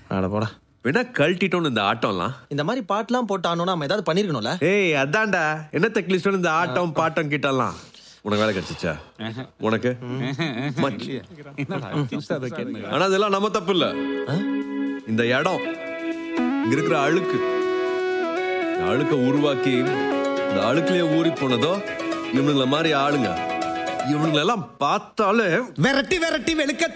அட போடா. வேணா கழட்டிட்டோன்னு இந்த ஆட்டம்லாம். இந்த மாதிரி பாட்டுலாம் போட்டு ஆனோன்னா நம்ம ஏதாவது பண்ணிருக்கணும்ல. ஏய் அதான்டா, என்ன தெக்லிஸ்டோன்னு இந்த ஆட்டம் பாட்டம் கிட்டலாம். உனக்கு வேலை கிடைச்சிச்சா? உனக்கு ஆனா அதெல்லாம் நம்ம தப்பு இல்ல. இந்த இடம் இங்க இருக்கிற அழுக்கு, அழுக்க உருவாக்கி இந்த அழுக்குலயே ஊறி போனதோ இவனுங்கள மாதிரி ஆளுங்க. இவனுங்களெல்லாம் பார்த்தாலே விரட்டி விரட்டி வெளுக்க